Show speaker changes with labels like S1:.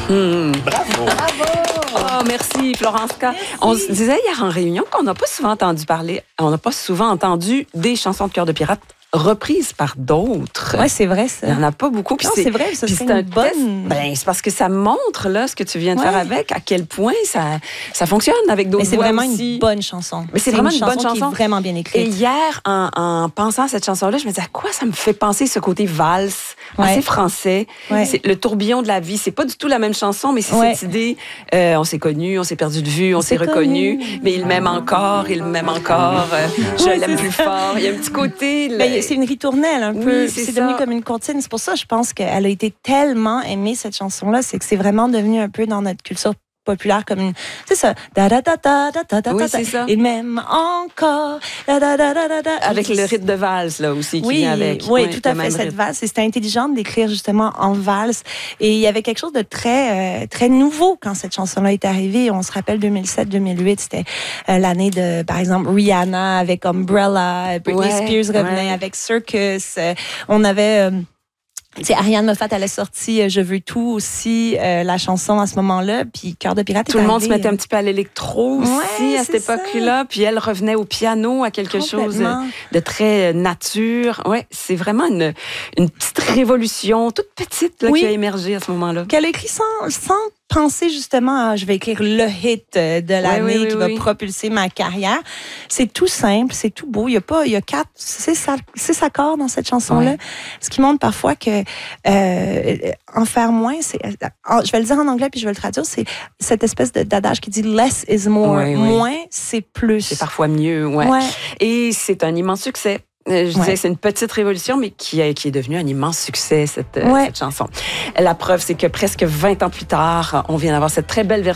S1: Bravo!
S2: Oh, merci, Florence K. On se disait hier en réunion qu'on n'a pas souvent entendu parler, on n'a pas souvent entendu des chansons de Cœur de pirate reprises par d'autres.
S3: Oui, c'est vrai, ça.
S2: Il n'y en a pas beaucoup.
S3: Non, c'est vrai, ça serait une bonne...
S2: Ben, c'est parce que ça montre, là, ce que tu viens de faire avec, à quel point ça fonctionne avec d'autres voix.
S3: Mais c'est vraiment
S2: aussi.
S3: une bonne chanson.
S2: Mais c'est vraiment une bonne chanson.
S3: Qui est vraiment bien écrite.
S2: Et hier, en pensant à cette chanson-là, je me disais, à quoi ça me fait penser ce côté valse, assez français. C'est le tourbillon de la vie. C'est pas du tout la même chanson, mais c'est cette idée, on s'est connus, on s'est perdu de vue, on s'est reconnus, mais il m'aime encore, je l'aime plus fort. Il y a un petit côté...
S3: C'est une ritournelle un peu. Oui, c'est devenu comme une comptine. C'est pour ça, je pense qu'elle a été tellement aimée, cette chanson-là. C'est que c'est vraiment devenu un peu dans notre culture populaire comme une... C'est ça.
S2: Oui, c'est ça.
S3: Et même encore...
S2: Avec le rythme de valse, là, aussi, qui vient avec.
S3: Oui, tout à fait, cette valse. Et c'était intelligent d'écrire, justement, en valse. Et il y avait quelque chose de très, très nouveau quand cette chanson-là est arrivée. On se rappelle 2007-2008, c'était l'année de, par exemple, Rihanna avec Umbrella, Britney Spears revenait avec Circus. On avait... Ariane Moffat, elle a sorti Je veux tout aussi, la chanson à ce moment-là, puis Cœur de pirate.
S2: Tout le monde se mettait un petit peu à l'électro aussi à cette époque-là, puis elle revenait au piano à quelque chose de très nature. Ouais, c'est vraiment une petite révolution, toute petite, là, qui a émergé à ce moment-là.
S3: Qu'elle a écrit sans penser justement à je vais écrire le hit de l'année qui va propulser ma carrière. C'est tout simple, c'est tout beau. Il y a 6 accords dans cette chanson-là. Ce qui montre parfois que en faire moins, je vais le dire en anglais puis je vais le traduire, c'est cette espèce d'adage qui dit less is more. Moins, c'est plus.
S2: C'est parfois mieux, Et c'est un immense succès. Je disais, c'est une petite révolution, mais qui est devenue un immense succès, cette chanson. La preuve, c'est que presque 20 ans plus tard, on vient d'avoir cette très belle version